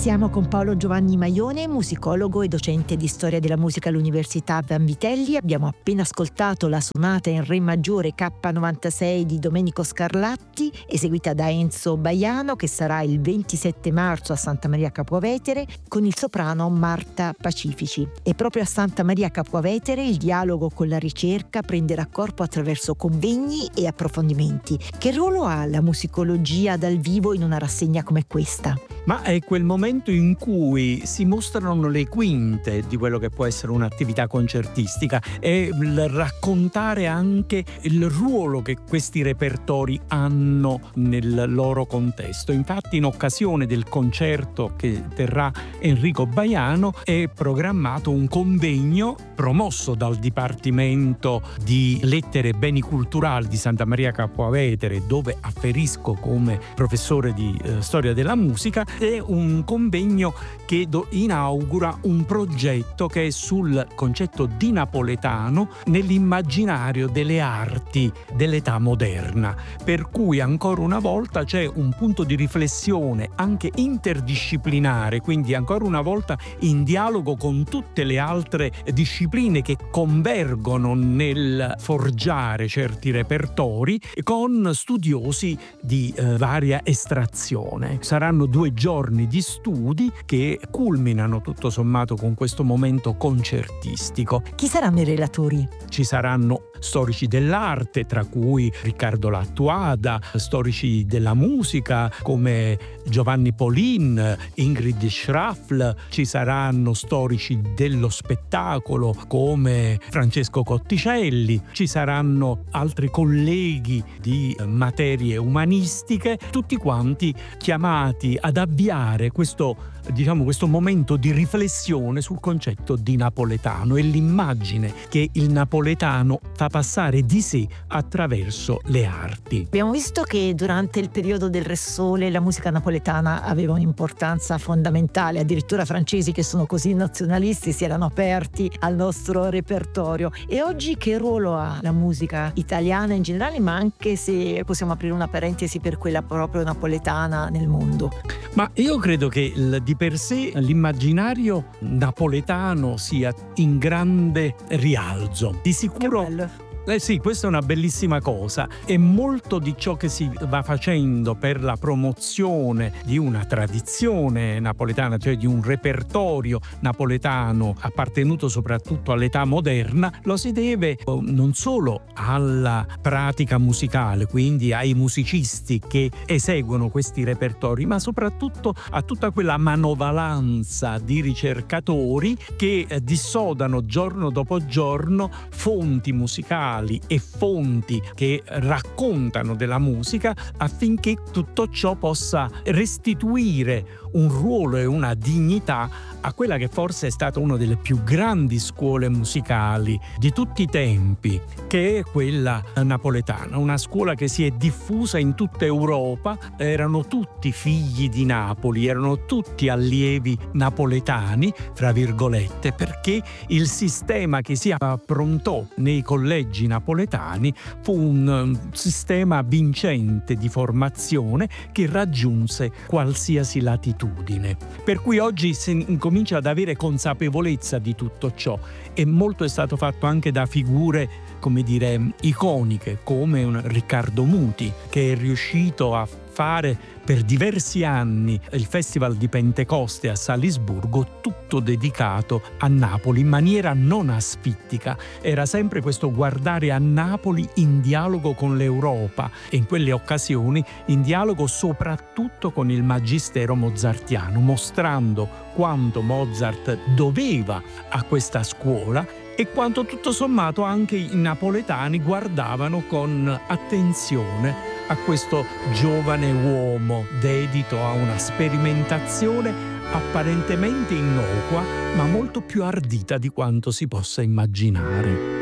Siamo con Paolo Giovanni Maione, musicologo e docente di storia della musica all'Università Vanvitelli. Abbiamo appena ascoltato la sonata in re maggiore K96 di Domenico Scarlatti, eseguita da Enzo Baiano, che sarà il 27 marzo a Santa Maria Capua Vetere, con il soprano Marta Pacifici. E proprio a Santa Maria Capua Vetere il dialogo con la ricerca prenderà corpo attraverso convegni e approfondimenti. Che ruolo ha la musicologia dal vivo in una rassegna come questa? Ma è quel momento in cui si mostrano le quinte di quello che può essere un'attività concertistica e il raccontare anche il ruolo che questi repertori hanno nel loro contesto. Infatti, in occasione del concerto che terrà Enrico Baiano è programmato un convegno promosso dal Dipartimento di Lettere e Beni Culturali di Santa Maria Capua Vetere, dove afferisco come professore di storia della musica. È un convegno che inaugura un progetto che è sul concetto di napoletano nell'immaginario delle arti dell'età moderna, per cui ancora una volta c'è un punto di riflessione anche interdisciplinare, quindi ancora una volta in dialogo con tutte le altre discipline che convergono nel forgiare certi repertori, con studiosi di varia estrazione. Saranno 2 giorni di studi che culminano tutto sommato con questo momento concertistico. Chi saranno i relatori? Ci saranno storici dell'arte, tra cui Riccardo Lattuada, storici della musica come Giovanni Polin, Ingrid Schraffl, ci saranno storici dello spettacolo come Francesco Cotticelli, ci saranno altri colleghi di materie umanistiche, tutti quanti chiamati ad avviare questo momento di riflessione sul concetto di napoletano e l'immagine che il napoletano fa passare di sé attraverso le arti. Abbiamo visto che durante il periodo del Re Sole la musica napoletana aveva un'importanza fondamentale, addirittura francesi che sono così nazionalisti si erano aperti al nostro repertorio. E oggi che ruolo ha la musica italiana in generale, ma anche, se possiamo aprire una parentesi, per quella proprio napoletana nel mondo? Ma io credo che di per sé l'immaginario napoletano sia in grande rialzo. Di sicuro. Che bello. Sì, questa è una bellissima cosa, e molto di ciò che si va facendo per la promozione di una tradizione napoletana, cioè di un repertorio napoletano appartenuto soprattutto all'età moderna, lo si deve non solo alla pratica musicale, quindi ai musicisti che eseguono questi repertori, ma soprattutto a tutta quella manovalanza di ricercatori che dissodano giorno dopo giorno fonti musicali e fonti che raccontano della musica, affinché tutto ciò possa restituire un ruolo e una dignità a quella che forse è stata una delle più grandi scuole musicali di tutti i tempi, che è quella napoletana, una scuola che si è diffusa in tutta Europa. Erano tutti figli di Napoli, erano tutti allievi napoletani, fra virgolette, perché il sistema che si approntò nei collegi napoletani fu un sistema vincente di formazione che raggiunse qualsiasi latitudine. Per cui oggi si comincia ad avere consapevolezza di tutto ciò, e molto è stato fatto anche da figure, come dire, iconiche, come un Riccardo Muti, che è riuscito a fare per diversi anni il Festival di Pentecoste a Salisburgo, tutto dedicato a Napoli in maniera non asfittica. Era sempre questo guardare a Napoli in dialogo con l'Europa, e in quelle occasioni in dialogo soprattutto con il magistero mozartiano, mostrando quanto Mozart doveva a questa scuola e quanto tutto sommato anche i napoletani guardavano con attenzione a questo giovane uomo dedito a una sperimentazione apparentemente innocua, ma molto più ardita di quanto si possa immaginare.